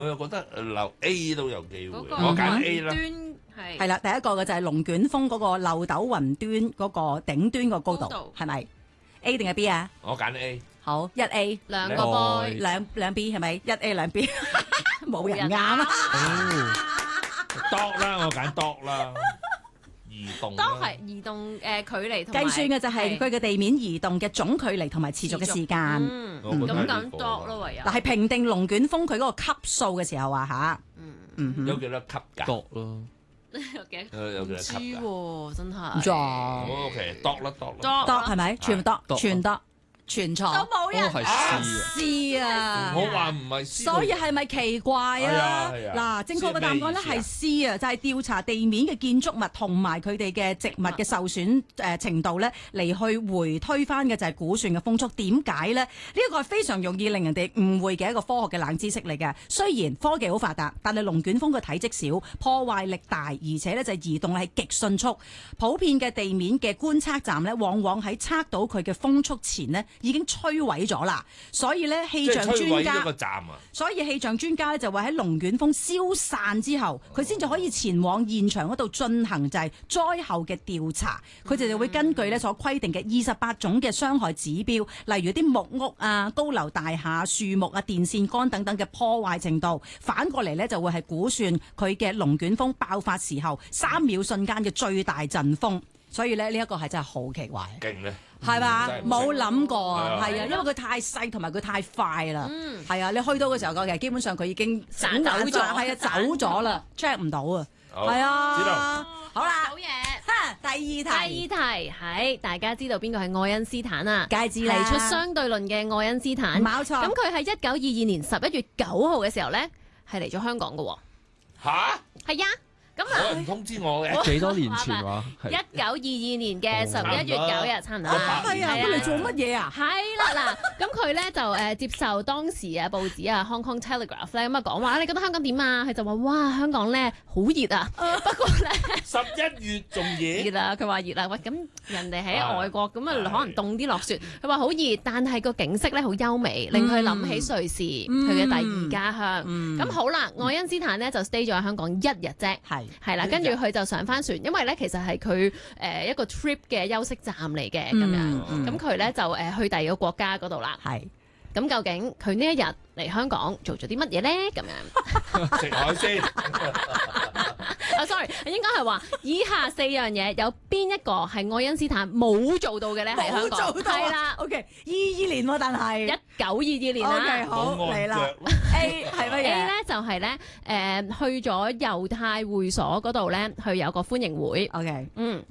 我又覺得留 A 都有機會， 嗰個我揀 A 啦。 係啦，第一個嘅就係龍捲風嗰個漏斗雲端嗰個頂端個高度，係咪 A 定係 B 啊？ 我揀 A。 好，1A 兩個 boy， 兩 B 係咪？1A 兩 B， 冇人啱啊！ Dog 啦，我揀 dog 啦。移動都係移動距離同埋計算嘅就係佢嘅地面移動嘅總距離同埋持續嘅時間。 咁揀 dog 咯，唯有。 嗱，係評定龍捲風佢嗰個級數嘅時候啊嚇。 有幾多級㗎 dog 咯， 有幾多級知㗎？ 喎，真係。 唔錯 OK，dog 啦，dog 啦。 ，dog 係咪？全部 dog，全 dog，全錯。 都冇人係 C 啊， C 啊！ 我話唔係 C， 所以係咪奇怪啊？ 係啊嗱，正確嘅答案咧係 C 啊，就係調查地面嘅建築物同埋佢哋嘅植物嘅受損程度咧，嚟去回推翻嘅就係估算嘅風速。點解咧？呢一個係非常容易令人哋誤會嘅一個科學嘅冷知識嚟嘅。雖然科技好發達，但係龍捲風嘅體積小，破壞力大，而且咧就係移動係極迅速。普遍嘅地面嘅觀測站咧，往往喺測到佢嘅風速前呢已經摧毀咗啦。所以咧氣象專即係摧毀家一個站啊！ 所以氣象專家咧就會喺龍捲風消散之後，佢先至可以前往現場嗰度進行就係災後嘅調查。佢哋就會根據咧所規定嘅28種嘅傷害指標，例如啲木屋啊、高樓大廈、樹木啊、電線桿等等嘅破壞程度，反過嚟咧就會係估算佢嘅龍捲風爆發時候3秒瞬間嘅最大陣風。所以咧呢一個係真係好奇怪。 勁咧， 係嘛？ 真係唔識冇諗過啊， 係啊係啊，因為佢太細同埋佢太快啦。係啊，你去到嘅時候，其實基本上佢已經走咗，係啊，走咗啦，check 唔到啊。 好係知道啊，好啦， 好嘢。 第二第題， 二題係大家知道邊個係愛因斯坦啊？ 梗係知啦提出相對論嘅愛因斯坦， 冇錯咁佢喺1922年11月9號嘅時候咧，係嚟咗香港嘅喎。 吓？ 係呀，咁冇人通知我嘅。 幾多年前話係 1922年嘅11月9日，差唔多啦。 係啊，佢嚟做乜嘢啊？ 係啦，嗱，咁佢咧就接受當時嘅報紙啊，Hong Kong Telegraph 咧咁啊講話，你覺得香港點啊？佢就話：哇，香港咧好熱啊！不過咧 11月仲熱。 熱啊，佢話熱啊，喂，咁人哋喺外國咁啊， 係可能凍啲落雪。佢話好熱，但係個景色咧好優美，令佢諗起瑞士，佢嘅第二家鄉。咁好啦，愛因斯坦咧就 stay 咗喺香港1日啫。係啦，跟住佢就上翻船，因為咧其實係佢一個 trip 嘅休息站嚟嘅咁樣，咁佢咧就去第二個國家嗰度啦。 係咁究竟佢呢一日嚟香港做咗啲乜嘢咧？咁樣食海鮮。 sorry， 應該係話以下4樣嘢有邊一個係愛因斯坦冇做到嘅咧？喺香港冇做到啊係啦 ，OK，22年喎，但係 ，1922年啦。 OK，好冇按嚟啦腳。 A 係乜 A 嘢？ 咧就係咧去咗猶太會所嗰度咧，去有個歡迎會。 OK，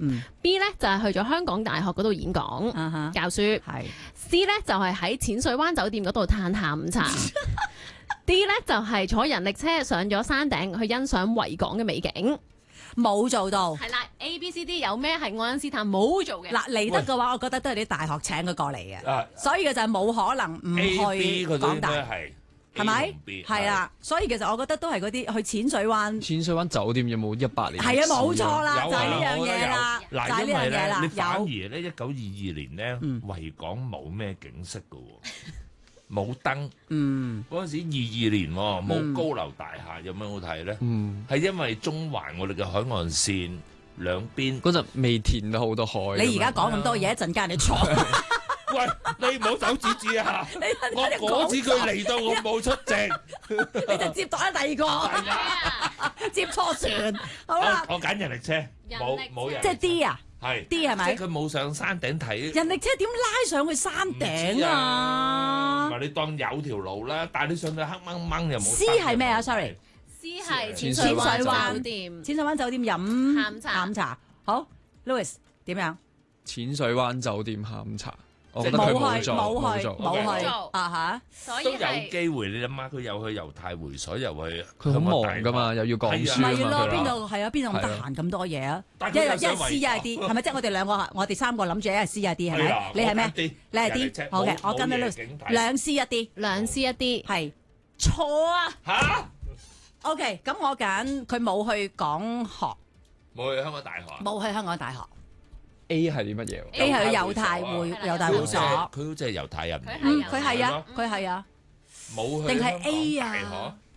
B 咧就係去咗香港大學嗰度演講、教書。 係 C 咧就係喺淺水灣酒店嗰度嘆下午茶。D 咧就係坐人力車上咗山頂去欣賞維港嘅美景。 冇做到。 係啦，A、B、C、D 有咩係愛因斯坦冇做嘅？ 嗱嚟得嘅話，我覺得都係啲大學請佢過嚟嘅， 啊所以佢就係冇可能唔 A、B 去嗰啲應該港大， 係係咪 A 同 B？ 係啦，所以其實我覺得都係嗰啲去淺水灣。 淺水灣酒店有冇100年？ 係啊，冇錯啦， 有就係呢樣嘢啦，就嗱， 係因為咧， 呢樣嘢啦你，反而有咧1922年咧，維港冇咩景色嘅喎，冇燈。嗰陣時22年喎，冇高樓大廈，有咩好睇咧？係因為中環我哋嘅海岸線兩邊。 嗰陣未填到好多海。 你而家講咁多嘢，一陣間你錯， 喂，你唔好走指指啊！我嗰次佢嚟到，我冇出席。 你就接咗第二個，接錯船，好啦， 我揀人力車，冇人。 即係 D 啊係 ，D 係咪即係？佢冇上山頂睇。 人力車點拉上去山頂啊唔係你當有條路啦，但係你上到黑掹掹又冇。 ？C 係咩啊？Sorry， C 係淺水水灣灣酒店。 淺水灣酒店飲下午茶下午茶。好，Louis 點樣？ 淺水灣酒店下午茶，我覺得佢冇去， 冇做， 冇去， 做。 冇去冇做啊都所以係有機會，你諗下，佢又去猶太會所，又去佢好忙噶嘛，又要講嚇， 書啊嘛。 咪咯， 佢邊度係啊？邊度咁得閒咁多嘢啊？ 但一日一係係佢又想 C 一係 D，係咪即係我哋兩個，我哋三個諗住一係 C 一係 D 係咪係啊？ 你係咩我揀 D？？ 你係人力 D 車。 好嘅， 冇我跟你冇 Louis 夜景睇兩 C 一 D 兩 C 一啲。 係錯啊。 嚇， OK，咁我揀佢冇去港學， 冇去香港大學。 冇去香港大學。 A 係啲乜嘢 A 係去猶太會係啦猶太會所， 佢好似係猶太人嚟。 佢係佢係啊，佢係啊， 冇去定係香港 A 啊大學